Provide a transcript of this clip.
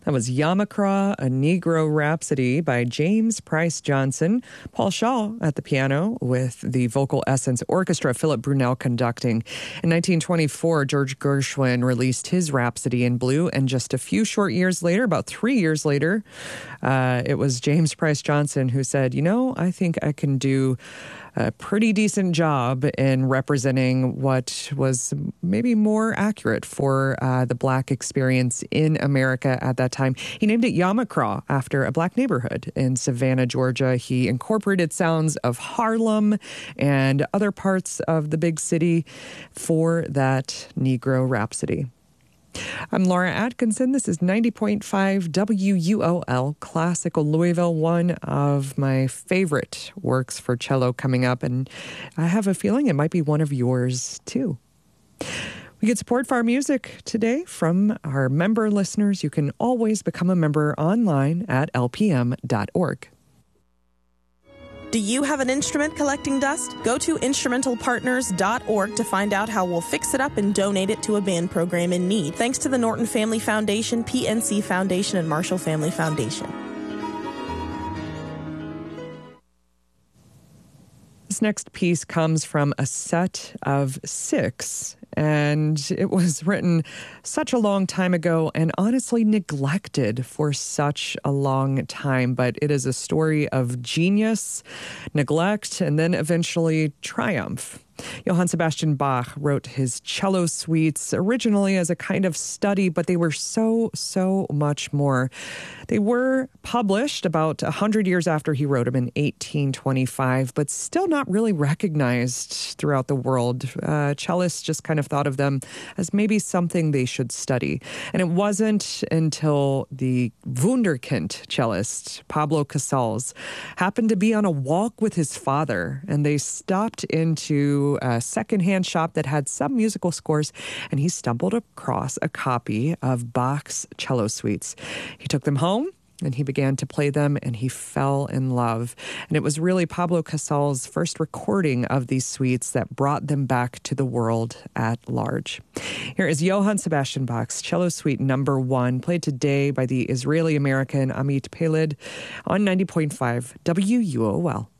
That was Yamakra, a Negro Rhapsody by James Price Johnson. Paul Shaw at the piano with the Vocal Essence Orchestra, Philip Brunel conducting. In 1924, George Gershwin released his Rhapsody in Blue, and just a few short years later, about 3 years later, it was James Price Johnson who said, I think I can do a pretty decent job in representing what was maybe more accurate for the Black experience in America at that time. He named it Yamakra after a Black neighborhood in Savannah, Georgia. He incorporated sounds of Harlem and other parts of the big city for that Negro Rhapsody. I'm Laura Atkinson. This is 90.5 WUOL Classical Louisville, one of my favorite works for cello coming up, and I have a feeling it might be one of yours too. We get support for our music today from our member listeners. You can always become a member online at lpm.org. Do you have an instrument collecting dust? Go to instrumentalpartners.org to find out how we'll fix it up and donate it to a band program in need. Thanks to the Norton Family Foundation, PNC Foundation, and Marshall Family Foundation. This next piece comes from a set of 6, and it was written such a long time ago and honestly neglected for such a long time. But it is a story of genius, neglect, and then eventually triumph. Johann Sebastian Bach wrote his cello suites originally as a kind of study, but they were so much more. They were published about 100 years after he wrote them in 1825, but still not really recognized throughout the world. Cellists just kind of thought of them as maybe something they should study. And it wasn't until the Wunderkind cellist, Pablo Casals, happened to be on a walk with his father, and they stopped into a secondhand shop that had some musical scores, and he stumbled across a copy of Bach's cello suites. He took them home and he began to play them, and he fell in love. And it was really Pablo Casals' first recording of these suites that brought them back to the world at large. Here is Johann Sebastian Bach's Cello Suite Number 1, played today by the Israeli-American Amit Peled on 90.5 WUOL.